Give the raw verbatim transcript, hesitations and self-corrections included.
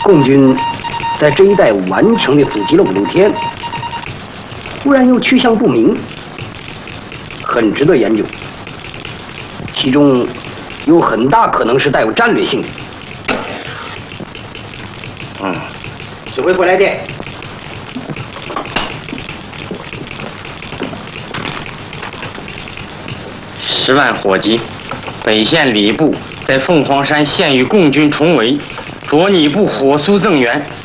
共军在这一带顽强地阻击了五六天，忽然又去向不明，很值得研究。其中有很大可能是带有战略性的。 嗯， 指挥回来电。 十万火急，北线礼部在凤凰山现与共军重围，着你部火速增援，